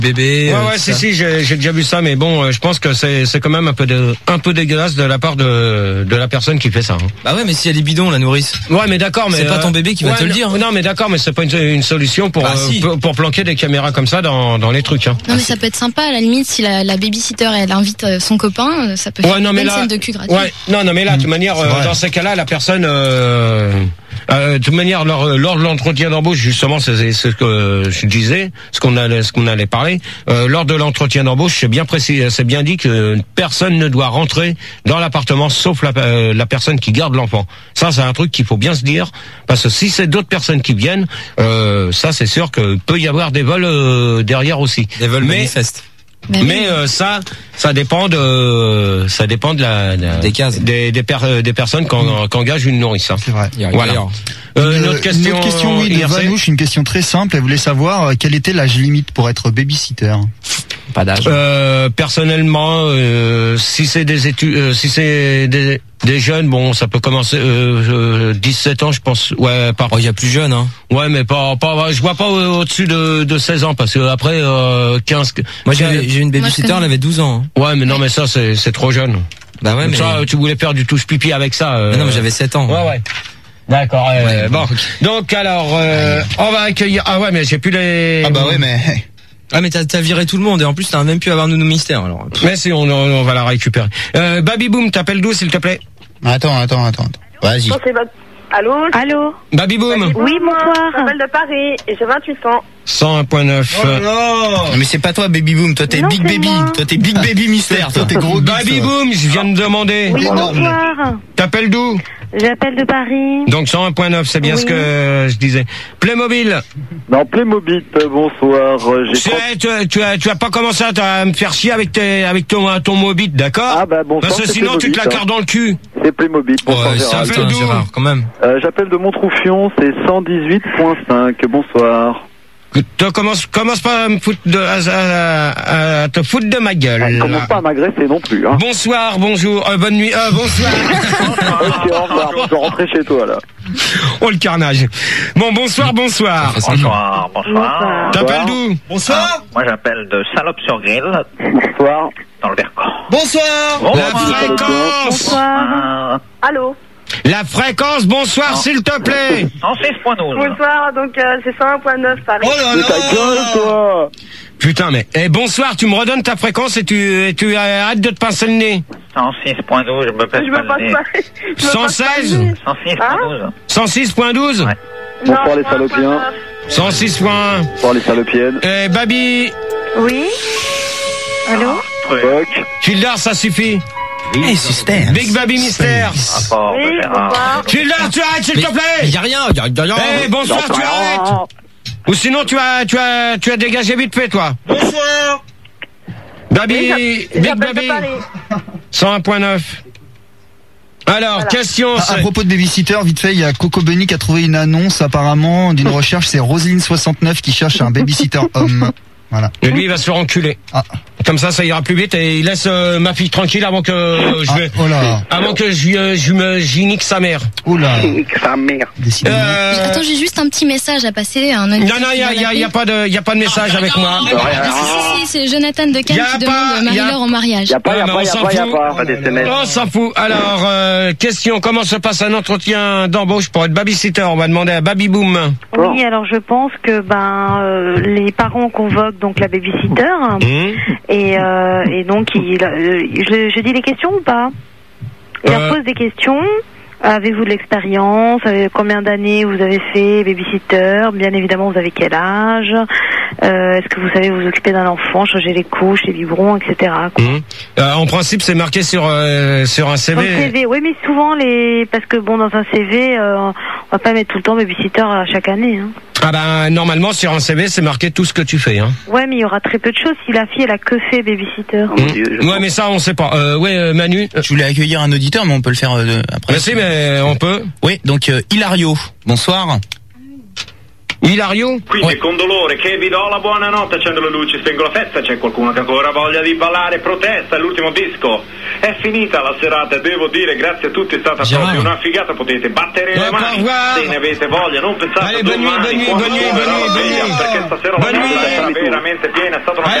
bébé. Ouais, si, j'ai déjà vu ça, mais bon, je pense que c'est quand même un peu dégueulasse de la part de la personne qui fait ça. Hein. Bah ouais, mais si elle est bidon, la nourrice. Ouais, mais d'accord, mais c'est pas ton bébé qui va te le dire. Non, mais d'accord, mais c'est pas une solution pour planquer des caméras comme ça dans les trucs. Hein. Non, mais ça peut être sympa à la limite si la babysitter elle invite son copain, ça peut faire une scène de cul gratuite. Ouais, non, mais là, de toute manière, dans ces cas-là, la personne. De toute manière, lors de l'entretien d'embauche, justement, c'est ce que je disais, ce qu'on allait parler. Lors de l'entretien d'embauche, c'est bien précis, c'est bien dit que personne ne doit rentrer dans l'appartement sauf la personne qui garde l'enfant. Ça, c'est un truc qu'il faut bien se dire, parce que si c'est d'autres personnes qui viennent, ça, c'est sûr que peut y avoir des vols derrière aussi. Des vols manifestes. Mais ça dépend de des cases des personnes qu'engage une nourrice. Hein. C'est vrai. Voilà. Une autre question, oui, de Vanouche, une question très simple. Elle voulait savoir quel était l'âge limite pour être babysitter. Pas d'âge. Personnellement, si c'est des études, si c'est des jeunes, bon, ça peut commencer 17 ans, je pense. Ouais, il y a plus jeune, hein. Ouais, mais pas je vois pas au-dessus de 16 ans, parce que après 15. Moi, j'ai une babysitter, elle avait 12 ans. Hein. Ouais, mais non, mais ça c'est trop jeune. Bah ouais, mais ça, tu voulais faire du touche pipi avec ça. Non, mais j'avais 7 ans. Ouais. D'accord. Bon. Donc alors, on va accueillir. Ah ouais, mais j'ai plus les. Ah bah ouais, mais. Ah mais t'as viré tout le monde et en plus t'as même pu avoir Nounou Mystère alors. Mais si on va la récupérer. Baby Boom, t'appelles d'où s'il te plaît? Attends. Vas-y. Allô. Baby Boom. Oui, bonsoir. Je m'appelle de Paris et j'ai 28 ans. 101.9. Oh non, mais c'est pas toi Baby Boom, toi t'es Big Baby. Toi t'es Big Baby Mystère, toi t'es gros. Baby Boom, je viens de demander. Oui, bonsoir. T'appelles d'où? J'appelle de Paris. Donc 101.9, c'est bien ce que je disais. Playmobil. Non, Playmobil, bonsoir. Tu as pas commencé à me faire chier avec ton mobile, d'accord? Ah bah bonsoir. Parce que sinon tu te la carres dans le cul. C'est Playmobil. Bonsoir, ça fait d'où quand même. J'appelle de Montroufion, c'est 118.5. Bonsoir. Commence pas à me foutre à te foutre de ma gueule. Commence pas à m'agresser non plus. Hein. Bonsoir, bonjour, bonne nuit, bonsoir. Ok, au revoir. Je dois rentrer chez toi là. Oh le carnage. Bon, bonsoir. Bonsoir. T'appelles d'où? Bonsoir. Moi j'appelle de Salope-sur-Grille. Bonsoir. Dans le Vercors. Bonsoir. La fréquence. Bonsoir. Allô. La fréquence, bonsoir s'il te plaît. 106.12. Bonsoir, donc c'est 101.9 Paris. Oh là là. Ta gueule, toi. Putain, mais bonsoir, tu me redonnes ta fréquence et tu arrêtes de te pincer le nez. 106.12, je me passe pas le nez. 116 106.12. 106.12 Ouais. Bonsoir les salopiens. 106.1. Bonsoir les salopiennes. Baby. Oui. Allô. Fuck. Kildar, ça suffit. Hey, suspense. Big Baby Mystère. Oui, bonsoir. Kildar, tu arrêtes s'il te plaît. Y a rien. Bonsoir, tu arrêtes. Ou sinon tu as dégagé vite fait toi. Bonsoir. Baby, Big Baby. 101.9. Alors, question. À propos de babysitter, vite fait, il y a Coco Bunny qui a trouvé une annonce apparemment d'une recherche, c'est Roselyne69 qui cherche un babysitter homme. Voilà. Et lui, il va se faire enculer. Ah. Comme ça ira plus vite et il laisse ma fille tranquille avant que j'y nique sa mère. Oula. Sa mère. Attends, j'ai juste un petit message à passer à un ami. Non, il y a pas de message avec moi. Si, c'est Jonathan de Cannes qui demande Marie-Laure en mariage. Y a pas. On s'en fout. Alors, question, comment se passe un entretien d'embauche pour être babysitter? On va demander à Baby Boom. Oui, alors je pense que les parents convoquent donc la babysitter et donc je dis les questions ou pas? Il leur pose des questions. Avez-vous de l'expérience? Combien d'années vous avez fait babysitter? Bien évidemment, vous avez quel âge? Est-ce que vous savez vous occuper d'un enfant, changer les couches, les biberons, etc. En principe, c'est marqué sur un CV. Sur le CV, oui, mais souvent parce que bon, dans un CV, on va pas mettre tout le temps babysitter à chaque année. Hein. Ah ben normalement sur un CV, c'est marqué tout ce que tu fais. Hein. Ouais, mais il y aura très peu de choses si la fille elle a que fait babysitter. Ouais, mais ça on sait pas. Manu. Je voulais accueillir un auditeur, mais on peut le faire après. Mais si, mais on peut. Oui, donc Hilario. Bonsoir. Ilario? Quindi con dolore che vi do la buonanotte, accendo le luci, spengo la festa, c'è qualcuno che ancora ha voglia di ballare, protesta, è l'ultimo disco, è finita la serata, devo dire grazie a tutti, è stata proprio una figata, potete battere le mani, se ne avete voglia, non pensate a domani, perché stasera la serata sarà veramente piena, è stata una